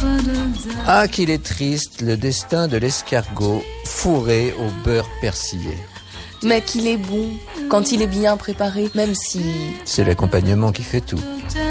Ah, qu'il est triste, le destin de l'escargot fourré au beurre persillé. Mais qu'il est bon, quand il est bien préparé, même si... C'est l'accompagnement qui fait tout.